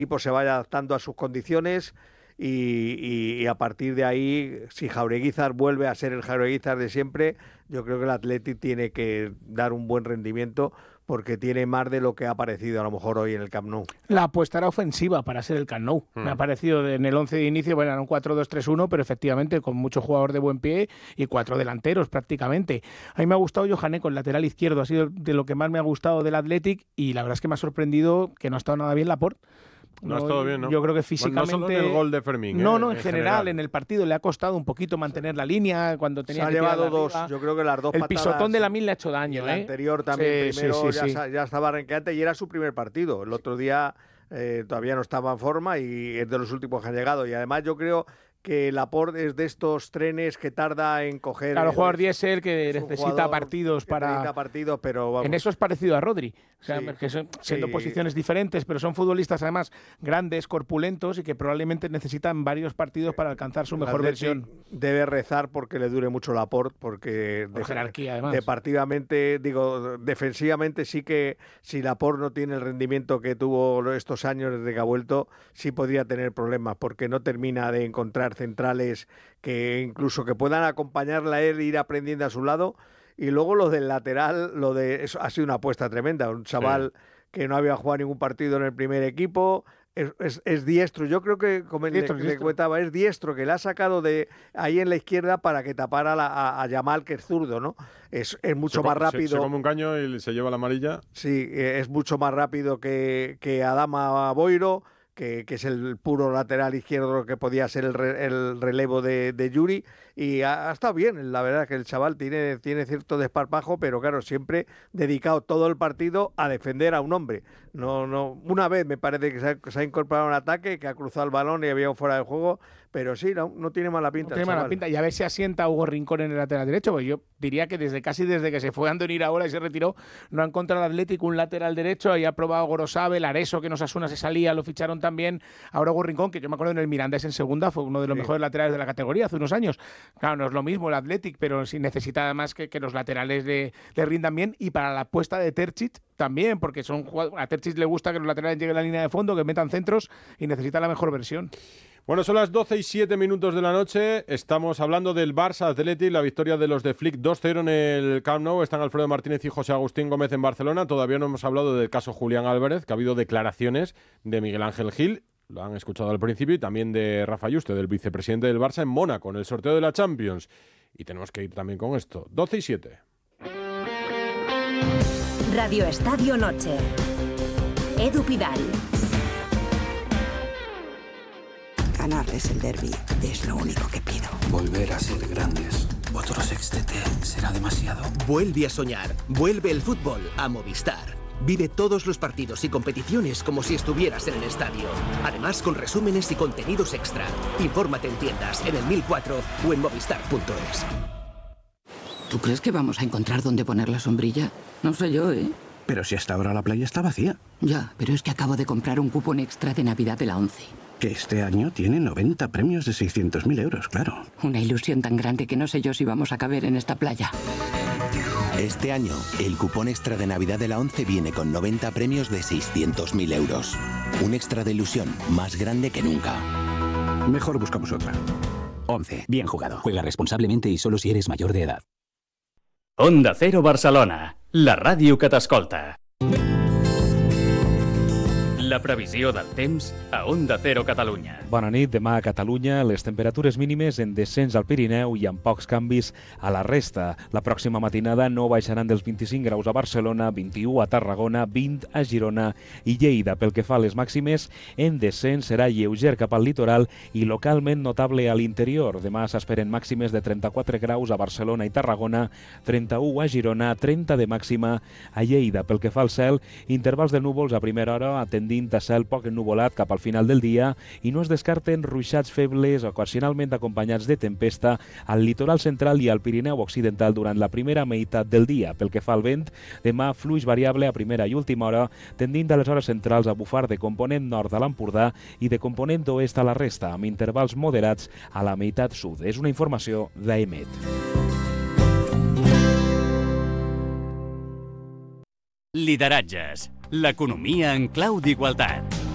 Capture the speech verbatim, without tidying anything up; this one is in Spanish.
equipo se vaya adaptando a sus condiciones y, y, y a partir de ahí, si Jaureguizar vuelve a ser el Jaureguizar de siempre, yo creo que el Athletic tiene que dar un buen rendimiento porque tiene más de lo que ha aparecido a lo mejor hoy en el Camp Nou. La apuesta era ofensiva para ser el Camp Nou. Mm. Me ha parecido en el once de inicio, bueno, era un cuatro dos tres uno, pero efectivamente con mucho jugador de buen pie y cuatro delanteros prácticamente. A mí me ha gustado Yohané con lateral izquierdo, ha sido de lo que más me ha gustado del Athletic y la verdad es que me ha sorprendido que no ha estado nada bien Laporte. No, no ha estado bien, ¿no? Yo creo que físicamente... Bueno, no solo en el gol de Fermín. No, ¿eh? no, en, en general, general, en el partido le ha costado un poquito mantener la línea cuando tenía Se que ha llevado dos, arriba. yo creo que las dos El patadas, pisotón de Lamine le ha hecho daño, el ¿eh? anterior también, sí, primero sí, sí, ya, sí. ya estaba renqueante y era su primer partido. El otro día eh, todavía no estaba en forma y es de los últimos que han llegado. Y además yo creo que Laporte es de estos trenes que tarda en coger... Claro, el jugador diésel que es un necesita partidos que para... Necesita partidos, pero vamos. En eso es parecido a Rodri. O sea, Sí, que son, siendo sí. posiciones diferentes, pero son futbolistas además grandes, corpulentos y que probablemente necesitan varios partidos para alcanzar su mejor versión. Debe rezar porque le dure mucho Laporte, porque Por jerarquía además. Deportivamente, digo, defensivamente sí que si Laporte no tiene el rendimiento que tuvo estos años desde que ha vuelto, sí podría tener problemas, porque no termina de encontrar centrales que incluso que puedan acompañarla a él e ir aprendiendo a su lado. Y luego lo del lateral, lo de eso ha sido una apuesta tremenda. Un chaval sí. que no había jugado ningún partido en el primer equipo, es, es, es diestro. Yo creo que, como diestro, le, le comentaba, es diestro, que le ha sacado de ahí en la izquierda para que tapara la, a, a Yamal, que es zurdo, ¿no? Es, es mucho se, más rápido. Se, se come un caño y se lleva la amarilla. Sí, es mucho más rápido que, que Adama Boiro. Que, que es el puro lateral izquierdo que podía ser el, re, el relevo de, de Yuri, y ha, ha estado bien, la verdad que el chaval tiene, tiene cierto desparpajo, pero claro, siempre dedicado todo el partido a defender a un hombre. No, no, una vez me parece que se ha, se ha incorporado un ataque, que ha cruzado el balón y había un fuera de juego, pero sí, no, no tiene mala pinta. No tiene mala pinta, y a ver si asienta Hugo Rincón en el lateral derecho, porque yo diría que desde casi desde que se fue Andonir ahora y se retiró, no ha encontrado al Atlético un lateral derecho, ahí ha probado Gorosabel, Areso, que en Osasuna se salía, lo ficharon también, ahora Hugo Rincón, que yo me acuerdo en el Mirandés en segunda, fue uno de los sí. mejores laterales de la categoría hace unos años. Claro, no es lo mismo el Athletic, pero sí necesita además que, que los laterales le, le rindan bien, y para la apuesta de Terzic también, porque son a Terzic le gusta que los laterales lleguen a la línea de fondo, que metan centros, y necesita la mejor versión. Bueno, son las doce y siete minutos de la noche. Estamos hablando del Barça Athletic, la victoria de los de Flick dos cero en el Camp Nou. Están Alfredo Martínez y José Agustín Gómez en Barcelona. Todavía no hemos hablado del caso Julián Álvarez, que ha habido declaraciones de Miguel Ángel Gil, lo han escuchado al principio, y también de Rafa Yuste, del vicepresidente del Barça en Mónaco, en el sorteo de la Champions. Y tenemos que ir también con esto. doce y siete. Radio Estadio Noche. Edu Pidal. Ganarles el derbi es lo único que pido. Volver a ser grandes. Otro sextete será demasiado. Vuelve a soñar. Vuelve el fútbol a Movistar. Vive todos los partidos y competiciones como si estuvieras en el estadio. Además, con resúmenes y contenidos extra. Infórmate en tiendas, en el mil cuatro o en movistar punto es. ¿Tú crees que vamos a encontrar dónde poner la sombrilla? No sé yo, ¿eh? Pero si hasta ahora la playa está vacía. Ya, pero es que acabo de comprar un cupón extra de Navidad de la ONCE. Que este año tiene noventa premios de seiscientos mil euros, claro. Una ilusión tan grande que no sé yo si vamos a caber en esta playa. Este año, el cupón extra de Navidad de la ONCE viene con noventa premios de seiscientos mil euros. Un extra de ilusión más grande que nunca. Mejor buscamos otra. ONCE. Bien jugado. Juega responsablemente y solo si eres mayor de edad. Onda Cero Barcelona, la ràdio que t'escolta. La previsió del temps a Onda Cero Catalunya. Bona nit. Demà a Catalunya les temperatures mínimes en descens al Pirineu i amb pocs canvis a la resta. La pròxima matinada no baixaran dels vint-i-cinc graus a Barcelona, vint-i-u a Tarragona, vint a Girona i Lleida. Pel que fa a les màximes, en descens serà lleuger cap al litoral i localment notable a l'interior. Demà s'esperen màximes de trenta-quatre graus a Barcelona i Tarragona, trenta-u a Girona, trenta de màxima a Lleida. Pel que fa al cel, intervals de núvols a primera hora atendint a cel poc ennuvolat cap al final del dia i no es descarten ruixats febles ocasionalment acompanyats de tempesta al litoral central i al Pirineu Occidental durant la primera meitat del dia. Pel que fa al vent, demà fluix variable a primera i última hora, tendint a les hores centrals a bufar de component nord a l'Empordà i de component oest a la resta, amb intervals moderats a la meitat sud. És una informació d'A E M E T. Lideratges. L'economia en clau d'igualtat.